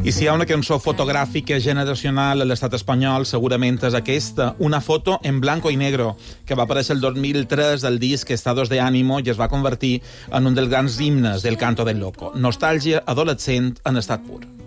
I si hi ha una cançó fotogràfica generacional a l'estat espanyol, segurament és aquesta, una foto en blanco i negro, que va aparèixer el 2003 del disc Estados de Ánimo i es va convertir en un dels grans himnes del canto del loco. Nostàlgia adolescent en estat pur.